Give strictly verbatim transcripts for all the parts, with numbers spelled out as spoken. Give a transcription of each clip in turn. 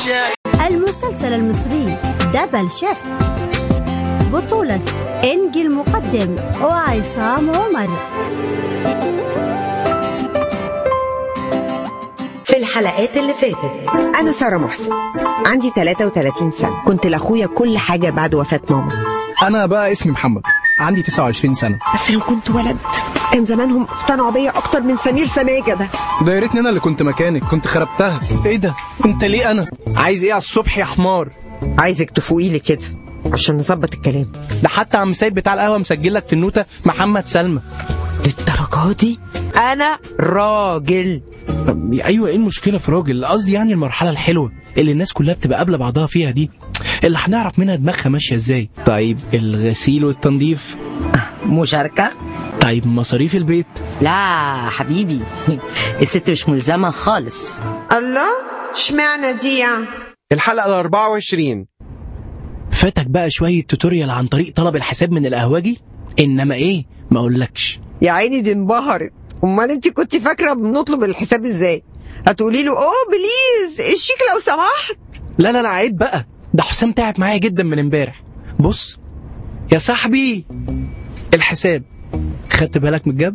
الشاي. المسلسل المصري دبل شيفت، بطولة إنجي المقدم وعصام عمر. في الحلقات اللي فاتت، أنا سارة محسن، عندي ثلاثة وثلاثين سنة، كنت لأخويا كل حاجة بعد وفاة ماما. أنا بقى اسمي محمد، عندي تسعة وعشرين سنة. بس لو كنت ولد كان زمانهم اقتنعوا بيا أكتر من سمير سماجة ده. ده يا ريتني أنا اللي كنت مكانك، كنت خربتها. إيه ده؟ أنت ليه أنا؟ عايز إيه على الصبح يا حمار؟ عايزك تفوقي لي كده عشان نظبط الكلام. ده حتى عم سيد بتاع القهوة مسجل لك في النوتة محمد سلمى. للدرجة دي؟ أنا راجل. أيوة، إيه المشكلة في راجل؟ قصدي يعني المرحلة الحلوة اللي الناس كلها بتبقى قابلة بعضها فيها دي، اللي هنعرف منها دماغها ماشية إزاي. طيب الغسيل والتنظيف مشاركة. طيب مصاريف البيت؟ لا حبيبي، الست مش ملزمة خالص. الله، اشمعنى دي يعني؟ الحلقة الأربعة وعشرين. فاتك بقى شوية توتوريال عن طريق طلب الحساب من القهوجي، إنما إيه ما أقولكش. يا عيني دي انبهرت. أمال أنت كنت فاكرة بنطلب الحساب إزاي؟ هتقولي له أوه بليز الشيك لو سمحت؟ لا لا لا، عيب بقى، ده حسام تعب معايا جدا من امبارح. بص يا صاحبي، الحساب خدت بالك من الجاب؟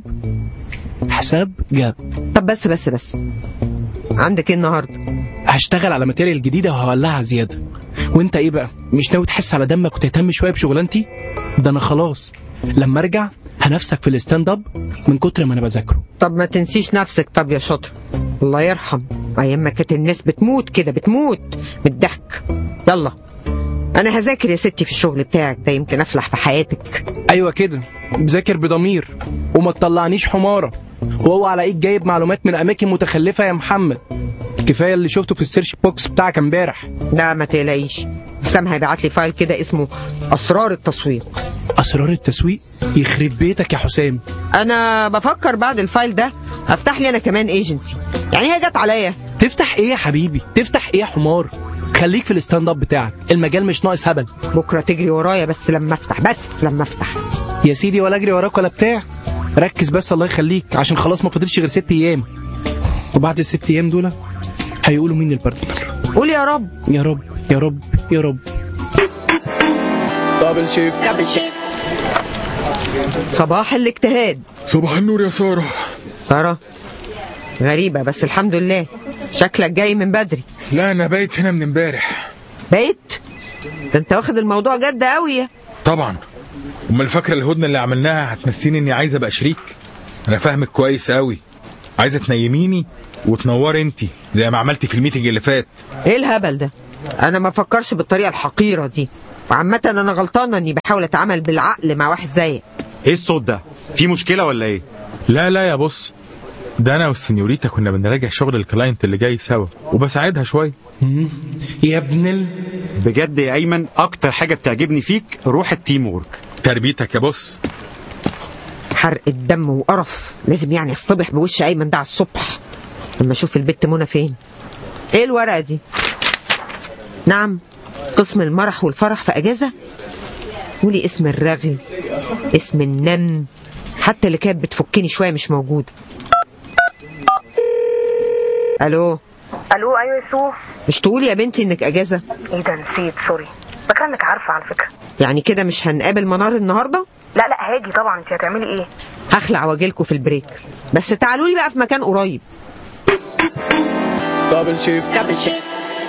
حساب جاب. طب بس بس بس عندك ايه النهارده؟ هشتغل على ماتيريال جديده وهولعها زياده. وانت ايه بقى، مش ناوي تحس على دمك وتهتم شويه بشغلانتي؟ ده انا خلاص لما ارجع هنفسك في الستاند اب من كتر ما انا بذاكره. طب ما تنسيش نفسك. طب يا شاطر، الله يرحم ايام ما كانت الناس بتموت كده، بتموت من الضحك. يلا انا هذاكر يا ستي في الشغل بتاعك ده، يمكن افلح في حياتك. ايوه كده، بذاكر بضمير وما تطلعنيش حماره، وهو على ايد جايب معلومات من اماكن متخلفه يا محمد. كفايه اللي شفته في السيرش بوكس بتاعك امبارح. لا ما تقلقيش، حسام هيبعت لي فايل كده اسمه اسرار التسويق. اسرار التسويق؟ يخرب بيتك يا حسام. انا بفكر بعد الفايل ده افتح لي انا كمان ايجنسي، يعني هي جت عليا. تفتح ايه يا حبيبي؟ تفتح ايه يا حمار؟ خليك في الستاند اب بتاعك، المجال مش ناقص هبل. بكره تجري ورايا بس لما افتح، بس لما افتح يا سيدي، ولا اجري وراك ولا بتاع. ركز بس الله يخليك، عشان خلاص ما فاضلش غير ست ايام، وبعد الست ايام دول هيقولوا مين البارتنر. قول يا رب يا رب يا رب يا رب. دبل شيفت. دبل شيفت. صباح الاجتهاد. صباح النور يا سارة. سارة غريبة بس الحمد لله، شكلك جاي من بدري. لا انا بايت هنا من امبارح. بايت؟ ده انت واخد الموضوع جد قوي. طبعا، امال فاكره الهدنه اللي عملناها هتنسيني اني عايزه ابقى شريك؟ انا فاهمك كويس قوي، عايزه تنيميني وتنوري انتي زي ما عملتي في الميتنج اللي فات. ايه الهبل ده؟ انا ما فكرش بالطريقه الحقيره دي، وعامه انا غلطانه اني بحاول اتعامل بالعقل مع واحد زيك. ايه الصوت ده؟ في مشكله ولا ايه؟ لا لا يا بص، ده انا والسنيوريتا كنا بنراجع شغل الكلاينت اللي جاي سوا وبساعدها شويه. يا ابن ال... بجد يا ايمن، اكتر حاجه بتعجبني فيك روح التيم وورك. تربيتك يا بص. حرق الدم وقرف، لازم يعني اصطبح بوش ايمن ده على الصبح لما اشوف البت منى فين. ايه الورقه دي؟ نعم، قسم المرح والفرح في اجازه. قولي اسم الرغي، اسم النن، حتى اللي كانت بتفكني شويه مش موجوده. الو. الو. ايوه يا سو. مش تقولي يا بنتي انك اجازه؟ ايه ده، نسيت، سوري، فاكره انك عارفه على فكره. يعني كده مش هنقابل منار النهارده؟ لا لا هاجي طبعا. انت هتعملي ايه؟ هخلع واجيلكوا في البريك، بس تعالوا لي بقى في مكان قريب. دبل شيفت. دبل شيفت.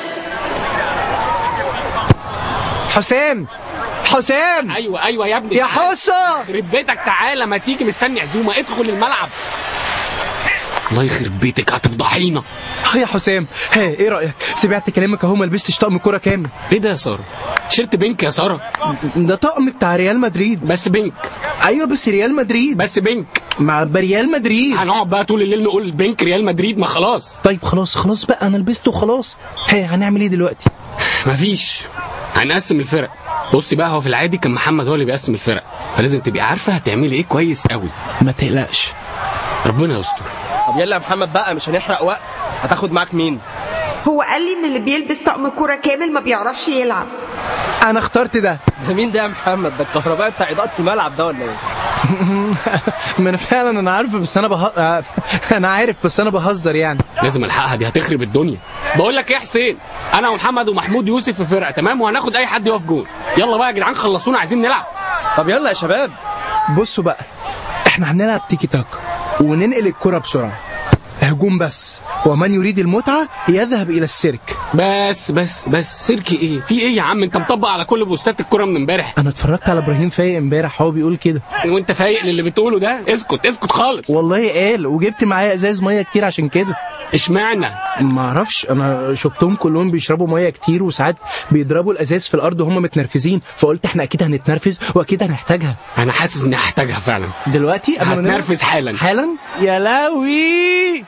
حسام حسام. ايوه ايوه يا ابني، يا حصه يخرب بيتك، تعالى ما تيجي، مستني عزومه، ادخل الملعب. الله يخرب بيتك، هتفضحينا. ها يا حسام، ها ايه رايك؟ سمعت كلامك اهو، ما لبستش طقم كوره كامل. ايه ده يا ساره؟ تيشيرت بينك يا ساره؟ ده طقم بتاع ريال مدريد. بس بينك؟ ايوه بس ريال مدريد. بس بينك مع بريال مدريد. هنقعد بقى طول الليل نقول بينك ريال مدريد؟ ما خلاص. طيب خلاص خلاص بقى، انا لبسته وخلاص. ها هنعمل ايه دلوقتي؟ مفيش، هنقسم الفرق. بصي بقى، هو في العادي كان محمد هو اللي بيقسم الفرق، فلازم تبقي عارفه هتعملي ايه كويس قوي. ما تقلقش، ربنا يستر. طب يلا يا محمد بقى، مش هنحرق وقت. هتاخد معاك مين؟ هو قال لي ان اللي بيلبس طقم كوره كامل ما بيعرفش يلعب. انا اخترت ده. ده مين ده يا محمد؟ ده الكهربائي بتاع اضاءه الملعب ده ولا ايه؟ ما انا فعلا انا عارف بس انا بها... انا عارف بس انا بهزر يعني. لازم الحقها، دي هتخرب الدنيا. بقول لك ايه يا حسين، انا ومحمد ومحمود يوسف في فرقه تمام، وهناخد اي حد يقف جول. يلا بقى يا جدعان خلصونا عايزين نلعب. طب يلا يا شباب. بصوا بقى، احنا هنلعب تيكي تاكا وننقل الكرة بسرعة، هجوم بس، ومن يريد المتعة يذهب إلى السيرك. بس بس بس سيركي ايه؟ في ايه يا عم؟ انت مطبق على كل بوستات الكرة من امبارح. أنا اتفرجت على إبراهيم فايق امبارح، هو بيقول كده. وأنت فايق للي بتقوله ده؟ اسكت اسكت خالص. والله قال، وجبت معايا ازاز مية كتير عشان كده. اشمعنى؟ ما اعرفش، انا شفتهم كلهم بيشربوا مية كتير، وساعات بيضربوا الازاز في الارض وهم متنرفزين، فقلت احنا اكيد هنتنرفز واكيد هنحتاجها. انا حاسس اني هحتاجها فعلا دلوقتي. هتنرفز حالا حالا. يا لاوي.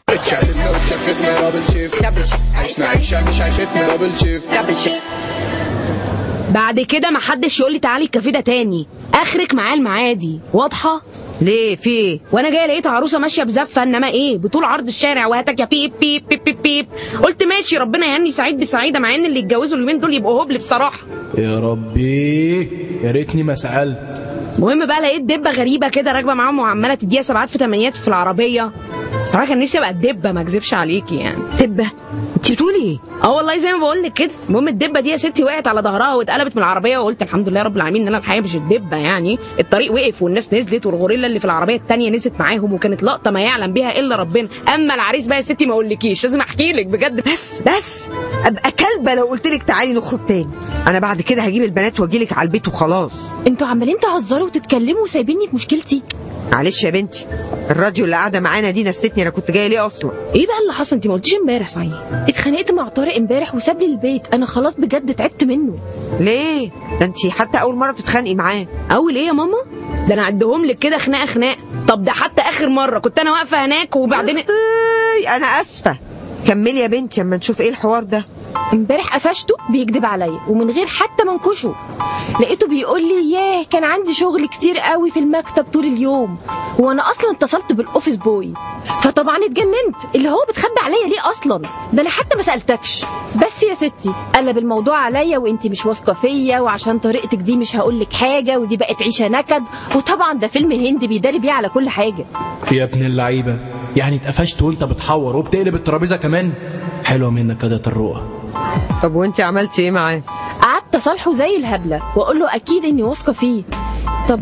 بعد كده محدش يقول لي تعالي الكافيه ده تاني، اخرك معاه المعادي، واضحه؟ ليه في ايه؟ وانا جايه لقيت عروسه ماشيه بزفه، انما ايه بطول عرض الشارع وهاتك يا بيب بيب بيب بيب, بيب. قلت ماشي ربنا يهني سعيد بسعيده، مع ان اللي يتجوزوا اليومين دول يبقوا هبل بصراحه. يا ربي يا ريتني ما سالت. المهم بقى لقيت دبه غريبه كده راكبه معاهم وعماله تديها سبعات في تمانيات في العربيه. صراحه كان نفسي ابقى الدبه، ما اكذبش عليكي يعني. دبه؟ انت بتقولي ايه؟ اه والله زي ما بقول لك كده. المهم الدبه دي يا ستي وقعت على ظهرها واتقلبت من العربيه، وقلت الحمد لله رب العالمين ان انا الحقيقه مش الدبه يعني. الطريق وقف والناس نزلت والغوريلا اللي في العربيه الثانيه نزلت معاهم، وكانت لقطه ما يعلم بها الا ربنا. اما العريس بقى يا ستي ما اقولكيش، لازم احكي لك بجد. بس بس ابقى كلبه لو قلت لك تعالي نخرج تاني. انا بعد كده هجيب البنات واجي لك على البيت وخلاص. انتوا عمالين تهزروا وتتكلموا وسايبيني في مشكلتي. معلش يا بنتي، الراديو اللي قاعده معانا دي نستني انا كنت جايه ليه اصلا. ايه بقى اللي حصل؟ انت ما قلتيش امبارح صحيح. اتخانقت مع طارق امبارح وساب لي البيت، انا خلاص بجد تعبت منه. ليه؟ ده انت حتى اول مره تتخانقي معاه. اول ايه يا ماما؟ ده انا عدهم لك كده خناقه خناقه. طب ده حتى اخر مره كنت انا واقفه هناك وبعدين انا اسفه. كملي يا بنتي اما نشوف ايه الحوار ده. امبارح قفشته بيكذب عليا ومن غير حتى ما انكشه. لقيته بيقول لي ياه كان عندي شغل كتير قوي في المكتب طول اليوم، وانا اصلا اتصلت بالاوفيس بوي، فطبعا اتجننت. اللي هو بتخبي عليا ليه اصلا؟ ده انا حتى ما سالتكش. بس يا ستي قلب الموضوع عليا وانتي مش واثقه فيا، وعشان طريقتك دي مش هقول لك حاجه، ودي بقت عيشه نكد، وطبعا ده فيلم هندي بيداري بيه على كل حاجه. يا ابن اللعيبه، يعني اتقفشت وانت بتحور وبتقلب الترابيزه كمان؟ حلوه منك كده الرؤى. طب وانت عملتي ايه معاه؟ قعدت اصالحه زي الهبله واقول له اكيد اني واثقه فيه. طب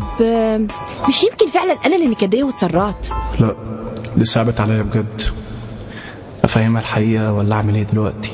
مش يمكن فعلا انا اللي نكديه واتسرعت؟ لا دي صعبت عليا بجد. افهمها الحقيقه ولا اعمل ايه دلوقتي؟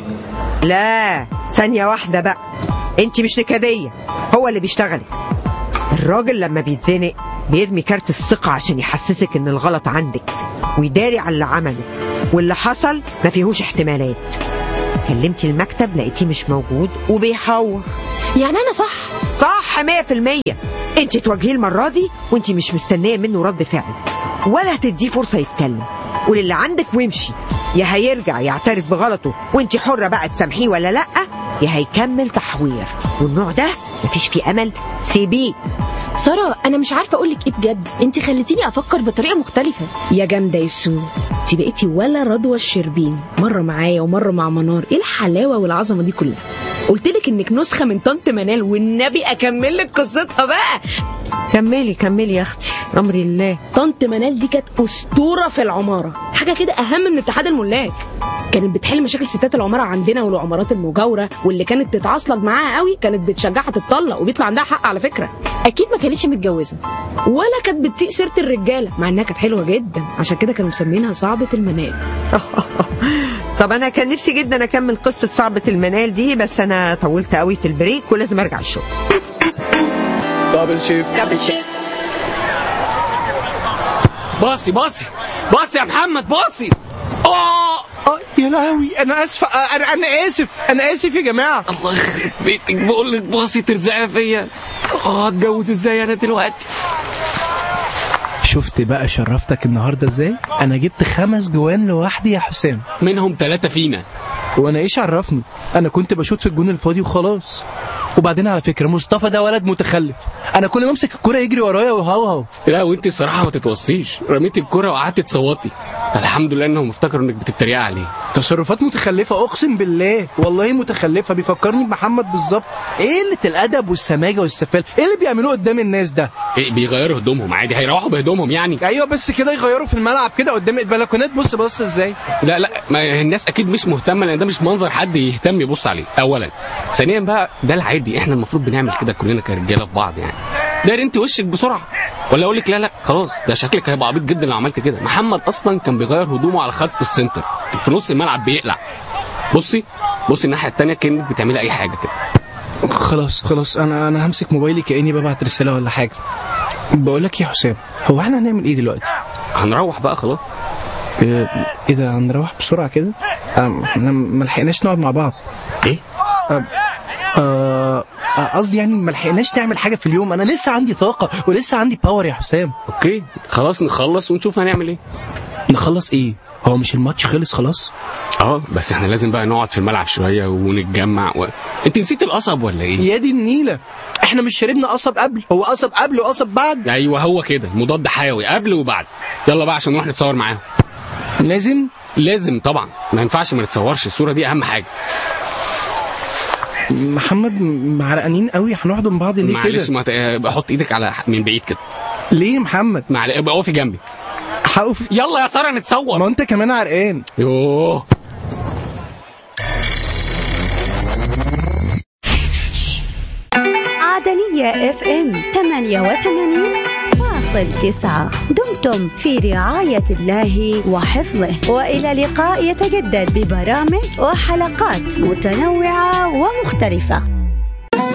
لا ثانيه واحده بقى، انت مش نكديه، هو اللي بيشتغل. الراجل لما بيتزنق بيرمي كارت الثقه عشان يحسسك ان الغلط عندك ويداري على اللي عمله، واللي حصل ما فيهوش احتمالات. كلمتي المكتب لقيتيه مش موجود وبيحور. يعني انا صح؟ صح مية في المية. انت تواجهيه المره دي وانت مش مستنيه منه رد فعل ولا هتديه فرصه يتكلم. قولي اللي عندك وامشي، يا هيرجع يعترف بغلطه وانت حره بقى تسامحيه ولا لا، يا هيكمل تحوير، والنوع ده مفيش فيه امل، سيبيه. ساره انا مش عارفه اقول لك ايه بجد، انت خليتيني افكر بطريقه مختلفه. يا جامده يا سو، انت بقيتي ولا رضوى الشربين، مره معايا ومره مع منار. ايه الحلاوه والعظمه دي كلها؟ قلت لك انك نسخه من طنط منال، والنبي اكمل لك قصتها بقى. كملي كملي يا اختي، امر الله. طنط منال دي كانت اسطوره في العماره، حاجه كده اهم من اتحاد الملاك. كانت بتحل مشاكل ستات العماره عندنا والعمارات المجاوره، واللي كانت تتعصلك معاها قوي كانت بتشجعها تتطلق، وبيطلع عندها حق على فكره. اكيد ما كانتش متجوزه ولا كانت بتطيق سيره الرجاله، مع انها كانت حلوه جدا، عشان كده كانوا مسمينها صعبه المنال. طب انا كان نفسي جدا اكمل قصه صعبه المنال دي، بس انا طولت قوي في البريك ولازم ارجع الشغل. دبل شيفت دبل شيفت. باصي باصي باصي يا محمد باصي. اه اه يا لهوي، انا اسف، انا انا اسف انا اسف يا جماعه. الله يخرب بيتك، بقول لك باصي ترزعي فيا. اه اتجوز ازاي انا دلوقتي؟ شفت بقى شرفتك النهارده ازاي؟ انا جبت خمس جوان لوحدي يا حسام، منهم ثلاثه فينا. وانا ايش عرفني؟ انا كنت بشوط في الجون الفاضي وخلاص. وبعدين على فكره مصطفى ده ولد متخلف، انا كل ما امسك الكره يجري ورايا وهوهو. لا وانت الصراحه ما تتوصيش، رميتي الكره وقعدتي تصوتي. الحمد لله انهم افتكروا انك بتتريق عليه. تصرفات متخلفه اقسم بالله، والله متخلفه، بيفكرني بمحمد بالظبط. ايه اللي الادب والسماجه والسفال؟ ايه اللي بيعملوه قدام الناس ده؟ ايه بيغيروا هدومهم عادي، هيروحوا بهدومهم يعني. ايوه بس كده يغيروا في الملعب كده قدام البلكونات. بص بص ازاي. لا لا ما الناس اكيد مش مهتمه، لان ده مش منظر حد يهتم يبص عليه اولا. ثانيا بقى ده العادي، احنا المفروض بنعمل كده كلنا كرجاله في بعض يعني. داير انت وشك بسرعه ولا اقول لك لا لا خلاص ده شكلك هيبقى عبيط جدا لو عملت كده. محمد اصلا كان بيغير هدومه على خط السنتر في نص الملعب بيقلع. بصي بصي الناحيه الثانيه كانك بتعملي اي حاجه كده. خلاص خلاص انا انا همسك موبايلي كاني ببعت رساله ولا حاجه. بقول لك يا حسام، هو احنا هنعمل ايه دلوقتي؟ هنروح بقى خلاص. ايه ده هنروح بسرعه كده؟ احنا ما لحقناش نقعد مع بعض. ايه اه قصدي يعني ما لحقناش نعمل حاجه في اليوم. انا لسه عندي طاقه ولسه عندي باور يا حسام. اوكي خلاص نخلص ونشوف هنعمل ايه. نخلص ايه؟ هو مش الماتش خلص خلاص؟ اه بس احنا لازم بقى نقعد في الملعب شويه ونتجمع و... انت نسيت القصب ولا ايه؟ يا دي النيله، احنا مش شربنا قصب قبل؟ هو قصب قبل وقصب بعد؟ ايوه هو كده مضاد حيوي قبل وبعد. يلا بقى عشان نروح نتصور معاهم. لازم لازم طبعا، ما ينفعش ما نتصورش، الصوره دي اهم حاجه. محمد معرقانين قوي، هنحضن بعض ليه كده؟ معلش ما ت... حط ايدك على من بعيد كده. ليه محمد؟ معلش ابقى اقفي جنبي. هقف. يلا يا ساره نتصور. ما انت كمان عرقان. يوه عدنية اف ام ثمانية وثمانين فاصل تسعة. دمتم في رعاية الله وحفظه، وإلى لقاء يتجدد ببرامج وحلقات متنوعة ومختلفة.